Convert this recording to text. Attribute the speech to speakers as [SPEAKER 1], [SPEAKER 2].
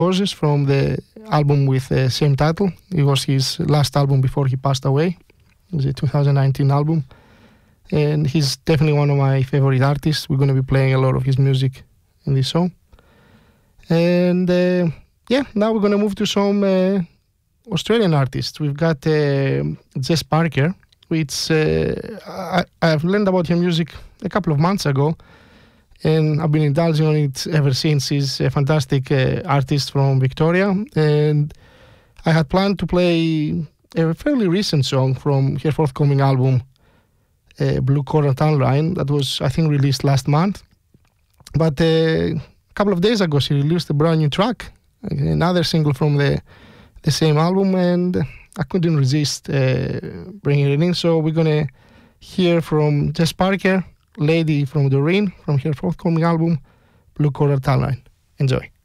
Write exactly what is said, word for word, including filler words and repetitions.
[SPEAKER 1] Roses from the album with the same title. It was his last album before he passed away. It was a two thousand nineteen album. And he's definitely one of my favorite artists. We're going to be playing a lot of his music in this song. And uh, yeah, now we're going to move to some uh, Australian artists. We've got uh, Jess Parker, which uh, I, I've learned about her music a couple of months ago. And I've been indulging on it ever since. She's a fantastic uh, artist from Victoria. And I had planned to play a fairly recent song from her forthcoming album, uh, Blue Coral Town Line, that was, I think, released last month. But uh, a couple of days ago, she released a brand new track, another single from the, the same album, and I couldn't resist uh, bringing it in. So we're going to hear from Jess Parker, Lady from Doreen, from her forthcoming album, Blue Coral Town Line. Enjoy.